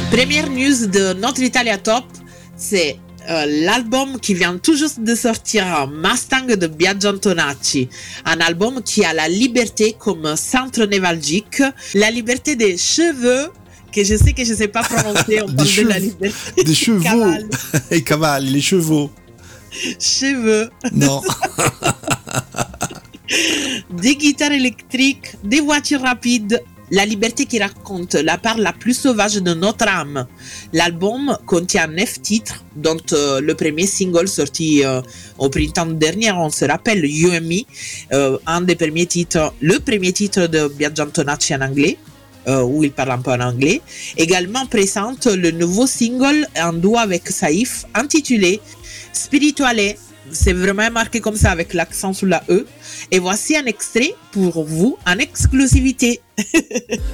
Première news de notre Italia Top, c'est l'album qui vient tout juste de sortir, Mustang de Biagio Antonacci. Un album qui a la liberté comme centre névralgique, la liberté des cheveux, que je sais pas prononcer, on parle de la liberté des chevaux. Et cavalli, les chevaux. Cheveux. Non. Des guitares électriques, des voitures rapides, la liberté qui raconte la part la plus sauvage de notre âme. L'album contient 9 titres, dont le premier single sorti au printemps dernier, on se rappelle, You and Me, un des premiers titres, le premier titre de Biagio Antonacci en anglais, où il parle un peu en anglais. Également présente le nouveau single en duo avec Saïf, intitulé Spirituale. C'est vraiment marqué comme ça avec l'accent sur la E. Et voici un extrait pour vous en exclusivité.